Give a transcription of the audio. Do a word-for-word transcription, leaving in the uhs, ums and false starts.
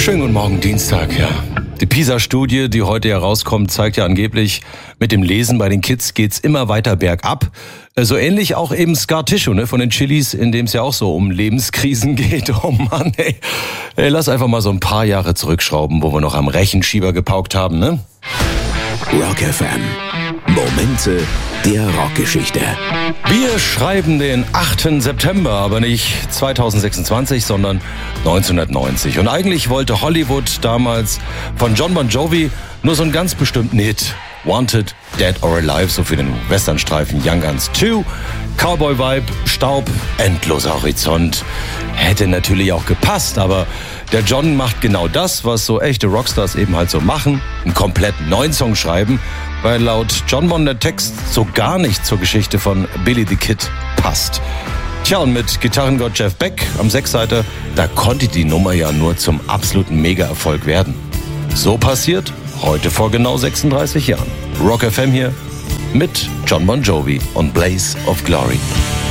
Schönen guten Morgen, Dienstag, ja. Die PISA-Studie, die heute herauskommt, zeigt ja angeblich, mit dem Lesen bei den Kids geht's immer weiter bergab. So ähnlich auch eben Scar Tissue, ne, von den Chilis, in dem es ja auch so um Lebenskrisen geht. Oh Mann, ey. ey. Lass einfach mal so ein paar Jahre zurückschrauben, wo wir noch am Rechenschieber gepaukt haben, ne? Rock F M. Momente der Rockgeschichte. Wir schreiben den achten September, aber nicht zweitausendsechsundzwanzig, sondern neunzehnhundertneunzig. Und eigentlich wollte Hollywood damals von Jon Bon Jovi nur so einen ganz bestimmten Hit. Wanted, Dead or Alive, so für den Westernstreifen Young Guns zwei. Cowboy-Vibe, Staub, endloser Horizont. Hätte natürlich auch gepasst, aber der John macht genau das, was so echte Rockstars eben halt so machen. Einen komplett neuen Song schreiben, weil laut John Bon der Text so gar nicht zur Geschichte von Billy the Kid passt. Tja, und mit Gitarrengott Jeff Beck am Sechsseiter, da konnte die Nummer ja nur zum absoluten Mega-Erfolg werden. So passiert heute vor genau sechsunddreißig Jahren. Rock F M hier mit Jon Bon Jovi und Blaze of Glory.